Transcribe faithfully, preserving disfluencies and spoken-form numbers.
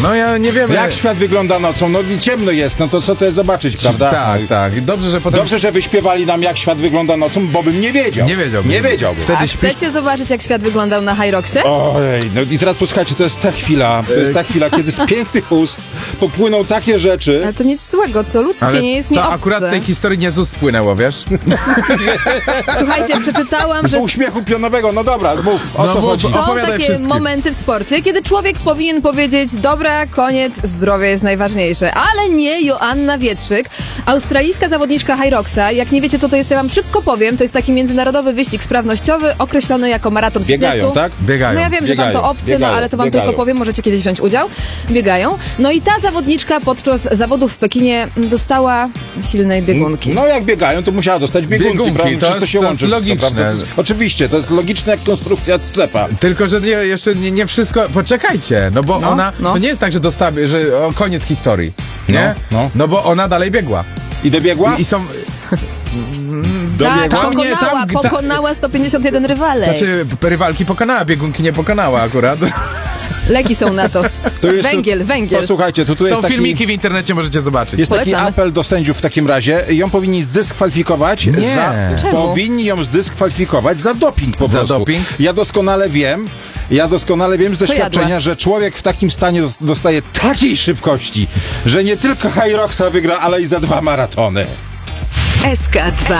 No ja nie wiem. Jak świat wygląda nocą? No i ciemno jest, no to co to jest zobaczyć, prawda? Tak, tak. Dobrze, że potem... Dobrze, że wyśpiewali nam, jak świat wygląda nocą, bo bym nie wiedział. Nie wiedziałbym. Nie wiedziałbym. Wtedy A śpisz... chcecie zobaczyć, jak świat wyglądał na High Rocksie? Ojej, no i teraz posłuchajcie, to jest ta chwila, to jest ta chwila, kiedy z pięknych ust popłyną takie rzeczy. Ale to nic złego, co ludzkie, Ale nie jest mi to obce. akurat tej historii nie z ust płynęło, wiesz? Słuchajcie, przeczytałam, Z że uśmiechu pionowego, no dobra, mów, o No co bo- chodzi? bo- są opowiadaj takie wszystkim. momenty w sporcie, kiedy człowiek powinien powiedzieć: dobra, koniec, zdrowie jest najważniejsze. Ale nie Joanna Wietrzyk, australijska zawodniczka High Rocksa. Jak nie wiecie, to to jest, ja wam szybko powiem, to jest taki międzynarodowy wyścig sprawnościowy, określony jako maraton Biegają, fitnessu. tak? Biegają. No ja wiem, Biegają, że wam to obce, biegają, no ale to wam biegają. tylko powiem, możecie kiedyś wziąć udział. Biegają. No i ta zawodniczka podczas zawodów w Pekinie dostała silnej biegunki. No jak biegają, to musiała dostać biegunki, Biegunki, prawda? to Przecież to jest- się to łączy. jest wszystko, logiczne. prawda? To jest, oczywiście, to jest logiczne jak konstrukcja scepa. Tylko, że nie, jeszcze nie, nie wszystko... Poczekajcie, no bo No, ona... no. To nie jest tak, że dostała... że o, koniec historii, nie? No, no. No bo ona dalej biegła. I dobiegła? I, i są... Tak, Dobiegła? Tam nie, pokonała, tam- ta- pokonała sto pięćdziesiąt jeden rywalek. Znaczy, rywalki pokonała, biegunki nie pokonała akurat. Leki są na to. To jest Węgiel, tu, węgiel. Posłuchajcie, to tu jest Są taki... filmiki w internecie, możecie zobaczyć. Jest taki Polecamy. apel do sędziów w takim razie. Ją powinni zdyskwalifikować Nie. za... Czemu? Powinni ją zdyskwalifikować za doping po Za prostu. doping? Ja doskonale wiem, ja doskonale wiem z doświadczenia, jadła? że człowiek w takim stanie dos- dostaje takiej szybkości, że nie tylko High Rocksa wygra, ale i za dwa maratony. S K dwa.